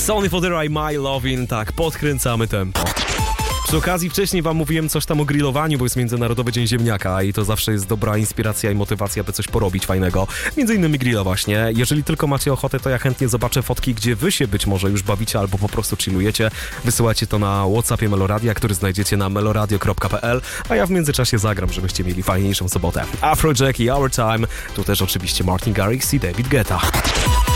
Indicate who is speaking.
Speaker 1: Sony Fodera, My Lovin', tak, podkręcamy tempo. Przy okazji wcześniej wam mówiłem coś tam o grillowaniu, bo jest Międzynarodowy Dzień Ziemniaka i to zawsze jest dobra inspiracja i motywacja, by coś porobić fajnego. Między innymi grilla właśnie. Jeżeli tylko macie ochotę, to ja chętnie zobaczę fotki, gdzie wy się być może już bawicie albo po prostu chillujecie. Wysyłajcie to na WhatsAppie Meloradia, który znajdziecie na meloradio.pl, a ja w międzyczasie zagram, żebyście mieli fajniejszą sobotę. Afrojack i Our Time, tu też oczywiście Martin Garrix i David Guetta.